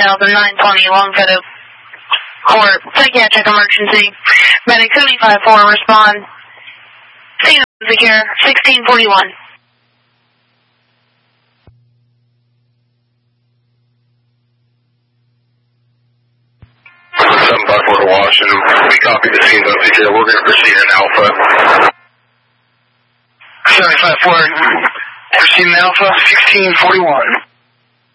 2000, 920 Longmeadow Court, psychiatric emergency. Medic 75-4, respond. Scene secure, 1641. 754 to Washington. We copy the scene secure. We're going to proceed in Alpha. 754, proceed in Alpha, 1641.